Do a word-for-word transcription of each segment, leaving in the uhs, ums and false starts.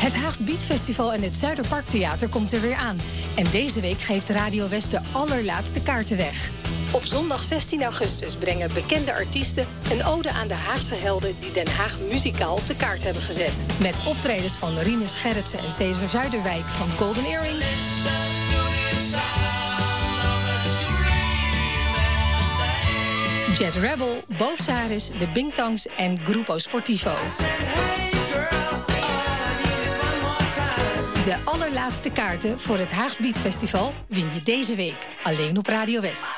Het Haags Beatfestival en het Zuiderparktheater komt er weer aan. En deze week geeft Radio West de allerlaatste kaarten weg. Op zondag zestien augustus brengen bekende artiesten een ode aan de Haagse helden die Den Haag muzikaal op de kaart hebben gezet. Met optredens van Rinus Gerritsen en Cesar Zuiderwijk van Golden Earring. Jet Rebel, Bo Saris, de Bingtangs en Grupo Sportivo. De allerlaatste kaarten voor het Haags Beatfestival win je deze week. Alleen op Radio West.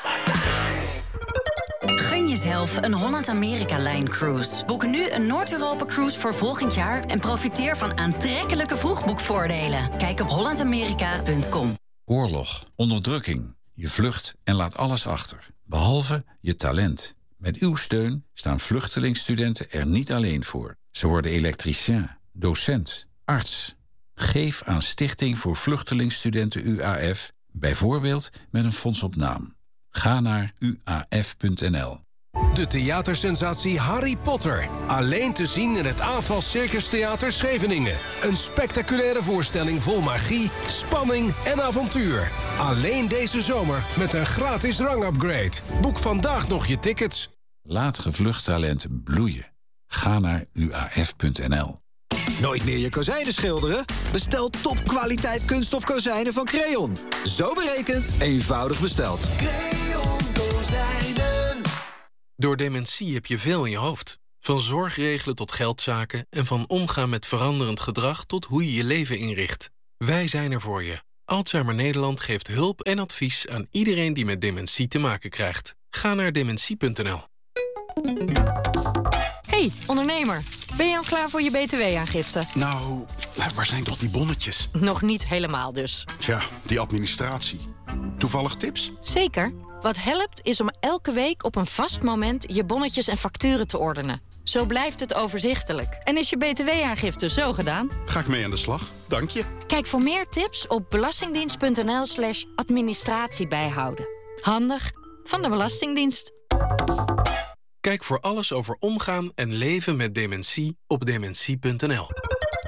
Gun jezelf een Holland-Amerika-Line-cruise. Boek nu een Noord-Europa-cruise voor volgend jaar en profiteer van aantrekkelijke vroegboekvoordelen. Kijk op holland amerika punt com. Oorlog, onderdrukking. Je vlucht en laat alles achter. Behalve je talent. Met uw steun staan vluchtelingstudenten er niet alleen voor. Ze worden elektricien, docent, arts. Geef aan Stichting voor Vluchtelingstudenten U A F, bijvoorbeeld met een fonds op naam. Ga naar u a f punt n l. De theatersensatie Harry Potter. Alleen te zien in het Aanval Circus Theater Scheveningen. Een spectaculaire voorstelling vol magie, spanning en avontuur. Alleen deze zomer met een gratis rangupgrade. Boek vandaag nog je tickets. Laat gevlucht talent bloeien. Ga naar u a f punt n l. Nooit meer je kozijnen schilderen? Bestel topkwaliteit kunststof kozijnen van Creon. Zo berekend, eenvoudig besteld. Creon kozijnen. Door dementie heb je veel in je hoofd. Van zorgregelen tot geldzaken en van omgaan met veranderend gedrag tot hoe je je leven inricht. Wij zijn er voor je. Alzheimer Nederland geeft hulp en advies aan iedereen die met dementie te maken krijgt. Ga naar dementie punt n l. Hey, ondernemer. Ben je al klaar voor je B T W-aangifte? Nou, waar zijn toch die bonnetjes? Nog niet helemaal dus. Tja, die administratie. Toevallig tips? Zeker. Wat helpt is om elke week op een vast moment je bonnetjes en facturen te ordenen. Zo blijft het overzichtelijk. En is je B T W-aangifte zo gedaan? Ga ik mee aan de slag. Dank je. Kijk voor meer tips op belastingdienst punt n l slash administratie bijhouden. Handig van de Belastingdienst. Kijk voor alles over omgaan en leven met dementie op dementie punt n l.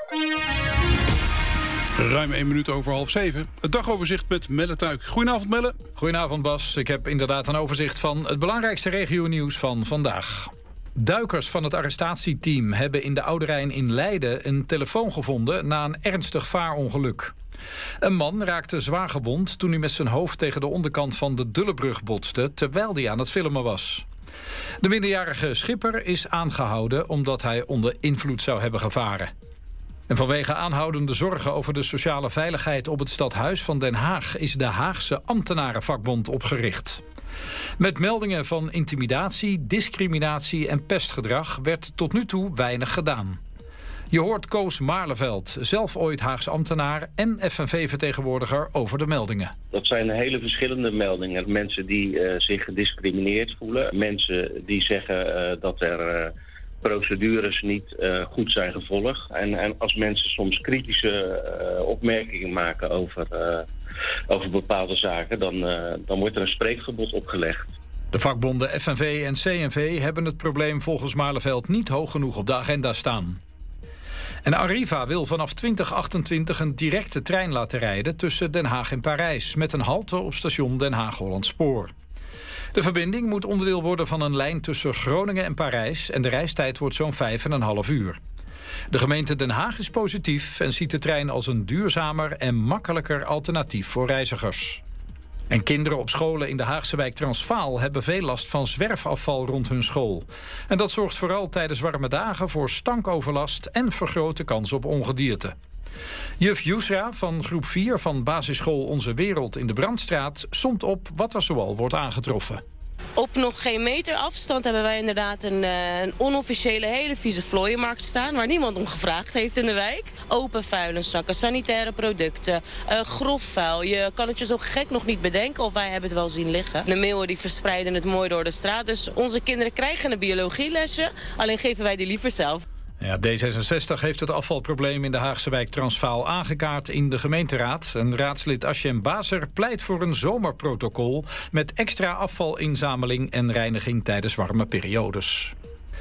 Ruim één minuut over half zeven. Het dagoverzicht met Melle Tuik. Goedenavond, Melle. Goedenavond, Bas. Ik heb inderdaad een overzicht van het belangrijkste regionieuws van vandaag. Duikers van het arrestatieteam hebben in de Oude Rijn in Leiden een telefoon gevonden na een ernstig vaarongeluk. Een man raakte zwaar gewond toen hij met zijn hoofd tegen de onderkant van de Dullebrug botste terwijl hij aan het filmen was. De minderjarige schipper is aangehouden omdat hij onder invloed zou hebben gevaren. En vanwege aanhoudende zorgen over de sociale veiligheid op het stadhuis van Den Haag is de Haagse Ambtenarenvakbond opgericht. Met meldingen van intimidatie, discriminatie en pestgedrag werd tot nu toe weinig gedaan. Je hoort Koos Maarleveld, zelf ooit Haags ambtenaar en F N V-vertegenwoordiger over de meldingen. Dat zijn hele verschillende meldingen. Mensen die uh, zich gediscrimineerd voelen. Mensen die zeggen uh, dat er uh, procedures niet uh, goed zijn gevolgd. En, en als mensen soms kritische uh, opmerkingen maken over, uh, over bepaalde zaken, dan, uh, dan wordt er een spreekverbod opgelegd. De vakbonden F N V en C N V hebben het probleem volgens Maarleveld niet hoog genoeg op de agenda staan. En Arriva wil vanaf twintig achtentwintig een directe trein laten rijden tussen Den Haag en Parijs, met een halte op station Den Haag-Hollandspoor. De verbinding moet onderdeel worden van een lijn tussen Groningen en Parijs en de reistijd wordt zo'n vijf en een half uur. De gemeente Den Haag is positief en ziet de trein als een duurzamer en makkelijker alternatief voor reizigers. En kinderen op scholen in de Haagse wijk Transvaal hebben veel last van zwerfafval rond hun school. En dat zorgt vooral tijdens warme dagen voor stankoverlast en vergroot de kans op ongedierte. Juf Yusra van groep vier van basisschool Onze Wereld in de Brandstraat somt op wat er zoal wordt aangetroffen. Op nog geen meter afstand hebben wij inderdaad een, uh, een onofficiële hele vieze vlooienmarkt staan, waar niemand om gevraagd heeft in de wijk. Open vuilniszakken, sanitaire producten, uh, grof vuil. Je kan het je zo gek nog niet bedenken of wij hebben het wel zien liggen. De meeuwen die verspreiden het mooi door de straat. Dus onze kinderen krijgen een biologielesje, alleen geven wij die liever zelf. Ja, D zesenzestig heeft het afvalprobleem in de Haagse wijk Transvaal aangekaart in de gemeenteraad. En raadslid Asjem Baser pleit voor een zomerprotocol met extra afvalinzameling en reiniging tijdens warme periodes.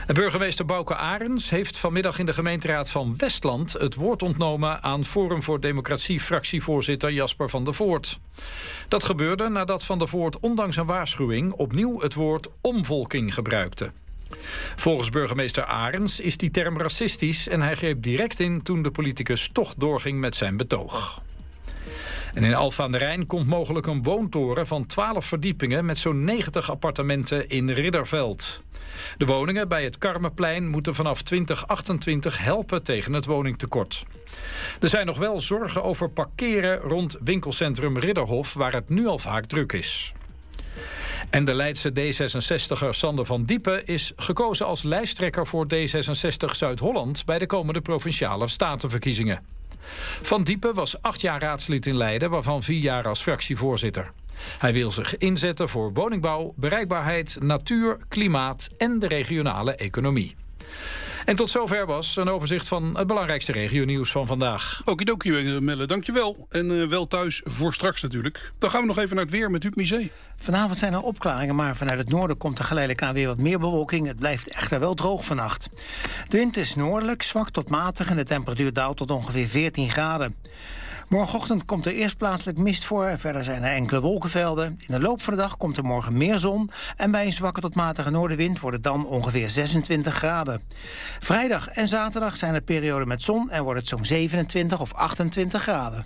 En burgemeester Bouke Arends heeft vanmiddag in de gemeenteraad van Westland het woord ontnomen aan Forum voor Democratie fractievoorzitter Jasper van der Voort. Dat gebeurde nadat Van der Voort ondanks een waarschuwing opnieuw het woord omvolking gebruikte. Volgens burgemeester Arends is die term racistisch en hij greep direct in toen de politicus toch doorging met zijn betoog. En in Alphen aan de Rijn komt mogelijk een woontoren van twaalf verdiepingen met zo'n negentig appartementen in Ridderveld. De woningen bij het Karmenplein moeten vanaf twintig achtentwintig helpen tegen het woningtekort. Er zijn nog wel zorgen over parkeren rond winkelcentrum Ridderhof, waar het nu al vaak druk is. En de Leidse D zesenzestigger Sander van Diepen is gekozen als lijsttrekker voor D zesenzestig Zuid-Holland bij de komende provinciale statenverkiezingen. Van Diepen was acht jaar raadslid in Leiden, waarvan vier jaar als fractievoorzitter. Hij wil zich inzetten voor woningbouw, bereikbaarheid, natuur, klimaat en de regionale economie. En tot zover was een overzicht van het belangrijkste regionieuws van vandaag. Okidokie, Melle, dankjewel. En uh, wel thuis voor straks natuurlijk. Dan gaan we nog even naar het weer met Huub Misé. Vanavond zijn er opklaringen, maar vanuit het noorden komt er geleidelijk aan weer wat meer bewolking. Het blijft echter wel droog vannacht. De wind is noordelijk, zwak tot matig en de temperatuur daalt tot ongeveer veertien graden. Morgenochtend komt er eerst plaatselijk mist voor. Verder zijn er enkele wolkenvelden. In de loop van de dag komt er morgen meer zon. En bij een zwakke tot matige noordenwind wordt het dan ongeveer zesentwintig graden. Vrijdag en zaterdag zijn er perioden met zon en wordt het zo'n zevenentwintig of achtentwintig graden.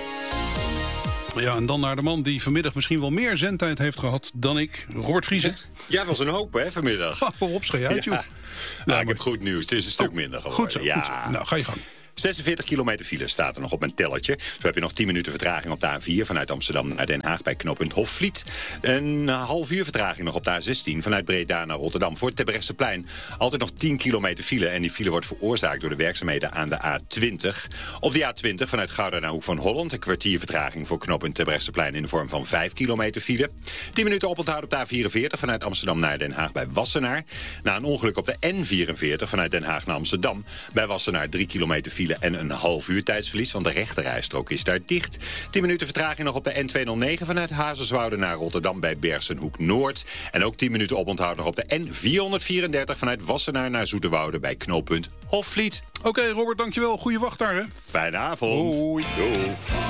Ja, en dan naar de man die vanmiddag misschien wel meer zendtijd heeft gehad dan ik. Robert Vriezen. Jij was een hoop, hè, vanmiddag. Oh, op, schei uit, joh. Ja. Nou, ik heb goed nieuws. Het is een stuk oh, minder geworden. Goed zo, ja. goed zo. Nou, ga je gang. zesenveertig kilometer file staat er nog op mijn tellertje. Zo heb je nog tien minuten vertraging op de A vier... vanuit Amsterdam naar Den Haag bij knooppunt Hofvliet. Een half uur vertraging nog op de A zestien... vanuit Breda naar Rotterdam voor het Terbrechtseplein. Altijd nog tien kilometer file. En die file wordt veroorzaakt door de werkzaamheden aan de A twintig. Op de A twintig vanuit Gouda naar Hoek van Holland... een kwartier vertraging voor knooppunt Terbrechtseplein... in de vorm van vijf kilometer file. tien minuten oponthoud op de A vierenveertig... vanuit Amsterdam naar Den Haag bij Wassenaar. Na een ongeluk op de N vierenveertig vanuit Den Haag naar Amsterdam... bij Wassenaar drie kilometer file en een half uur tijdsverlies, want de rechterrijstrook is daar dicht. tien minuten vertraging nog op de N tweehonderdnegen vanuit Hazerswoude naar Rotterdam bij Bersenhoek Noord. En ook tien minuten oponthoud nog op de N vierhonderdvierendertig vanuit Wassenaar naar Zoeterwoude bij knooppunt Hofvliet. Oké, okay, Robert, dankjewel. Goeie wacht daar, hè? Fijne avond. Doei. Doei.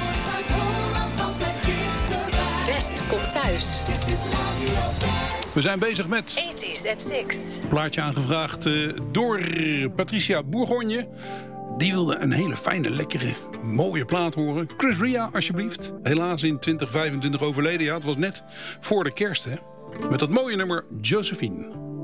West komt thuis. We zijn bezig met eighties at six. Een plaatje aangevraagd uh, door Patricia Bourgogne. Die wilde een hele fijne, lekkere, mooie plaat horen. Chris Ria, alsjeblieft. Helaas in twintig vijfentwintig overleden. Ja, het was net voor de kerst, hè. Met dat mooie nummer Josephine.